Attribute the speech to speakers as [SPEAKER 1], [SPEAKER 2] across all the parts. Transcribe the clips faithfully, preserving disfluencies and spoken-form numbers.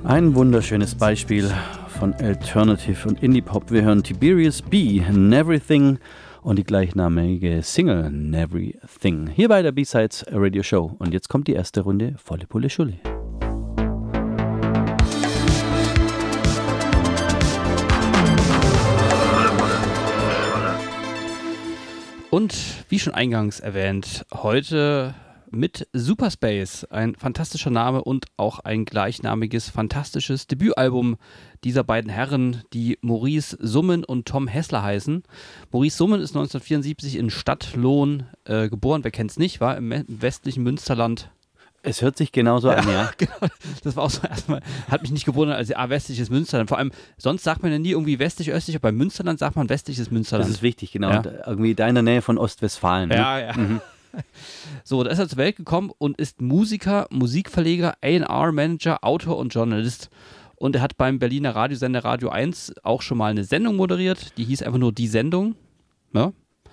[SPEAKER 1] Ein wunderschönes Beispiel von Alternative und Indie-Pop. Wir hören Tiberius B, Neverything und die gleichnamige Single Neverything. Hier bei der B-Sides Radio Show. Und jetzt kommt die erste Runde Volle Pulle Schulle.
[SPEAKER 2] Und wie schon eingangs erwähnt, heute mit Superspace, ein fantastischer Name und auch ein gleichnamiges, fantastisches Debütalbum dieser beiden Herren, die Maurice Summen und Tom Hessler heißen. Maurice Summen ist neunzehnhundertvierundsiebzig in Stadtlohn äh, geboren, wer kennt es nicht, war im, im westlichen Münsterland.
[SPEAKER 1] Es hört sich genauso an, ja.
[SPEAKER 2] Genau, das war auch so erstmal, hat mich nicht gewundert, als ah, westliches Münsterland. Vor allem, sonst sagt man ja nie irgendwie westlich, östlich, aber bei Münsterland sagt man westliches Münsterland.
[SPEAKER 1] Das ist wichtig, genau.
[SPEAKER 2] Ja.
[SPEAKER 1] Und irgendwie da in der Nähe von Ostwestfalen.
[SPEAKER 2] Ja,
[SPEAKER 1] ne?
[SPEAKER 2] ja.
[SPEAKER 1] Mhm.
[SPEAKER 2] So, da ist er zur Welt gekommen und ist Musiker, Musikverleger, A and R-Manager, Autor und Journalist. Und er hat beim Berliner Radiosender Radio eins auch schon mal eine Sendung moderiert, die hieß einfach nur Die Sendung. Ja.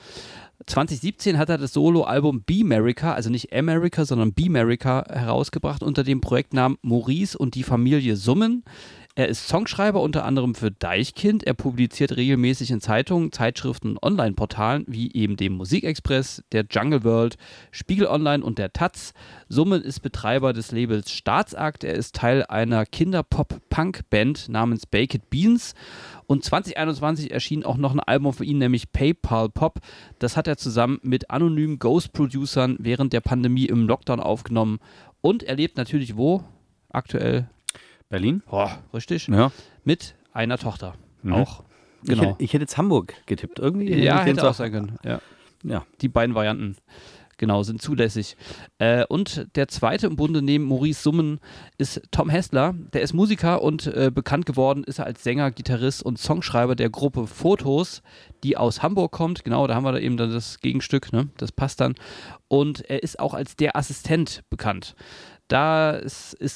[SPEAKER 2] zwanzig siebzehn hat er das Soloalbum B-Merica, also nicht America, sondern B-Merica herausgebracht unter dem Projektnamen Maurice und die Familie Summen. Er ist Songschreiber unter anderem für Deichkind. Er publiziert regelmäßig in Zeitungen, Zeitschriften und Online-Portalen wie eben dem Musikexpress, der Jungle World, Spiegel Online und der Taz. Summen ist Betreiber des Labels Staatsakt. Er ist Teil einer Kinder-Pop-Punk-Band namens Baked Beans. Und zwanzig einundzwanzig erschien auch noch ein Album für ihn, nämlich PayPal Pop. Das hat er zusammen mit anonymen Ghost-Producern während der Pandemie im Lockdown aufgenommen. Und er lebt natürlich wo? Aktuell?
[SPEAKER 1] Berlin?
[SPEAKER 2] Boah, richtig.
[SPEAKER 1] Ja.
[SPEAKER 2] Mit einer Tochter.
[SPEAKER 1] Mhm.
[SPEAKER 2] Auch.
[SPEAKER 1] Ich,
[SPEAKER 2] Genau.
[SPEAKER 1] hätte, ich hätte jetzt Hamburg getippt. Irgendwie
[SPEAKER 2] Ja,
[SPEAKER 1] hätte ich
[SPEAKER 2] hätte auch
[SPEAKER 1] jetzt
[SPEAKER 2] sein können. Ja.
[SPEAKER 1] Ja.
[SPEAKER 2] Die beiden Varianten, genau, sind zulässig. Äh, und der zweite im Bunde neben Maurice Summen ist Tom Hessler. Der ist Musiker und äh, bekannt geworden ist er als Sänger, Gitarrist und Songschreiber der Gruppe Fotos, die aus Hamburg kommt. Genau, da haben wir da eben dann das Gegenstück, ne? Das passt dann. Und er ist auch als der Assistent bekannt. Da ist, ist